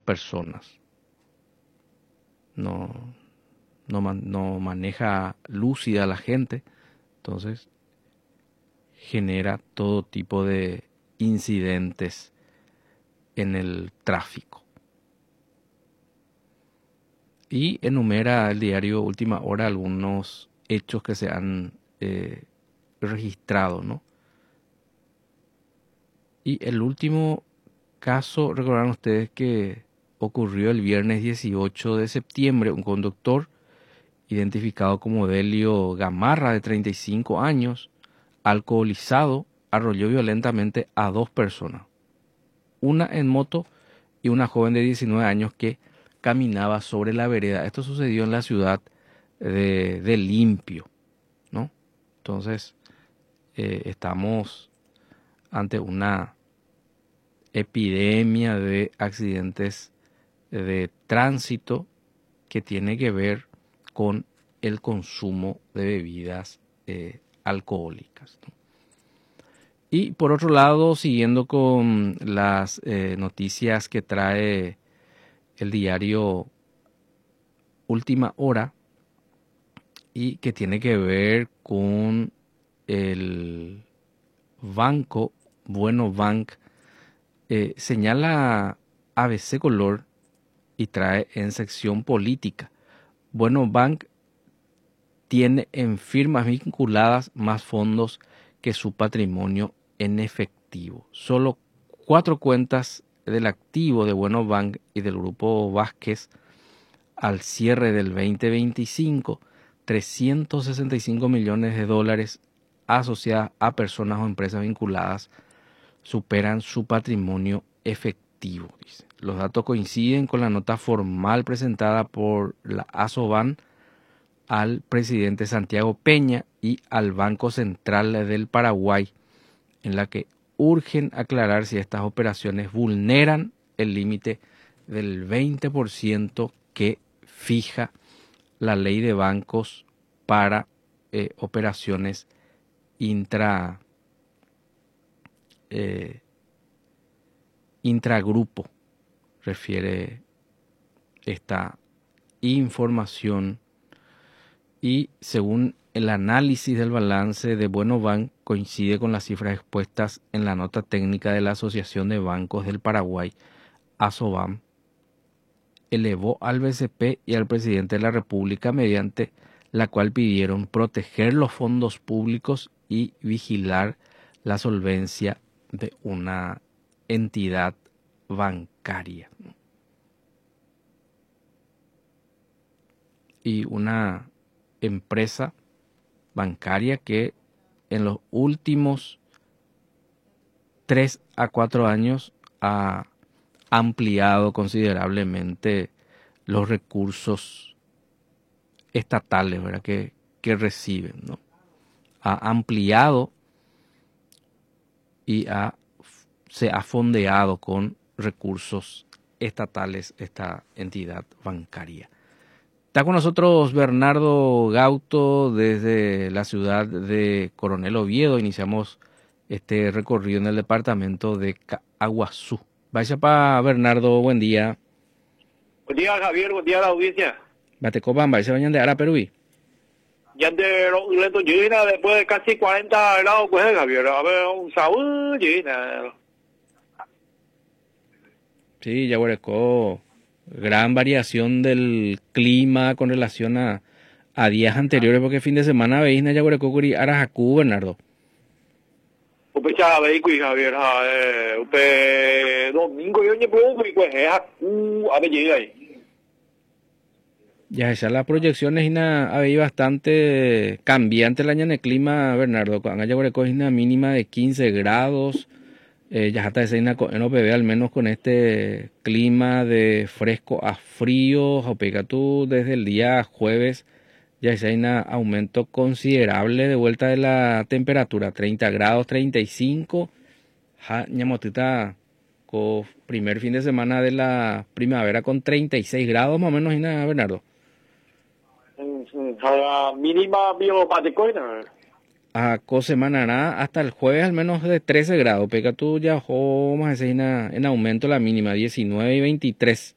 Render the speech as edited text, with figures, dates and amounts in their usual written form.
personas. No maneja lúcida a la gente, entonces genera todo tipo de incidentes en el tráfico. Y enumera el diario Última Hora algunos hechos que se han registrado, ¿no? Y el último caso, recordarán ustedes que ocurrió el viernes 18 de septiembre, un conductor identificado como Delio Gamarra, de 35 años, alcoholizado, arrolló violentamente a dos personas, una en moto y una joven de 19 años que caminaba sobre la vereda. Esto sucedió en la ciudad de Limpio, ¿no? Entonces, estamos ante una epidemia de accidentes de tránsito que tiene que ver con el consumo de bebidas alcohólicas, ¿no? Y por otro lado, siguiendo con las noticias que trae el diario Última Hora y que tiene que ver con el banco Bueno Bank, señala ABC Color y trae en sección política: Bueno Bank tiene en firmas vinculadas más fondos que su patrimonio en efectivo. Solo 4 cuentas del activo de Bueno Bank y del Grupo Vázquez al cierre del 2025, 365 millones de dólares asociadas a personas o empresas vinculadas superan su patrimonio efectivo, dice. Los datos coinciden con la nota formal presentada por la ASOBAN al presidente Santiago Peña y al Banco Central del Paraguay, en la que urgen aclarar si estas operaciones vulneran el límite del 20% que fija la ley de bancos para operaciones intragrupo, refiere esta información. Y según el análisis del balance de Bueno Bank, coincide con las cifras expuestas en la nota técnica de la Asociación de Bancos del Paraguay, ASOBAM, elevó al BCP y al presidente de la República, mediante la cual pidieron proteger los fondos públicos y vigilar la solvencia de una entidad bancaria. Y una empresa bancaria que en los últimos 3 a 4 años ha ampliado considerablemente los recursos estatales, ¿verdad?, que reciben, ¿no? Ha ampliado y se ha fondeado con recursos estatales esta entidad bancaria. Está con nosotros Bernardo Gauto desde la ciudad de Coronel Oviedo. Iniciamos este recorrido en el departamento de Caaguazú. Vaya para Bernardo, buen día. Buen día, Javier, buen día a la audiencia. Batecopan, vaya bañan de Ara, Perú. Ya de Lento Gina, después de casi 40 grados, pues, Javier, a ver, un sabor, Gina. Sí, ya hueco. Gran variación del clima con relación a días anteriores, porque fin de semana veis na Yaguarecó Curi Arajacú, Bernardo. Upe cha vehículo, Javier, upe domingo yo ne puedo, pues, a ver, llega ahí. Ya esas las proyecciones ina había bastante cambiante el año en el clima, Bernardo. Cuando Yaguarecó es una mínima de 15 grados. Ya hasta ese en OPB, al menos con este clima de fresco a frío, Jopeka tú desde el día jueves ya hay un aumento considerable de vuelta de la temperatura, 30 grados, 35. Ja, ñamotita, con primer fin de semana de la primavera con 36 grados más o menos, Bernardo. A la mínima biopaticoina. A semana hasta el jueves al menos de 13 grados. Pega tú ya más en aumento la mínima, 19 y 23.